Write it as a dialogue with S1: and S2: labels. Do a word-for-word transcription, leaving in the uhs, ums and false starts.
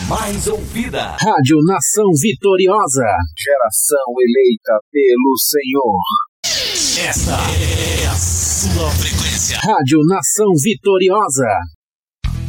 S1: mais ouvida.
S2: Rádio Nação Vitoriosa.
S3: Geração eleita pelo Senhor.
S1: Esta é a sua frequência.
S2: Rádio Nação Vitoriosa.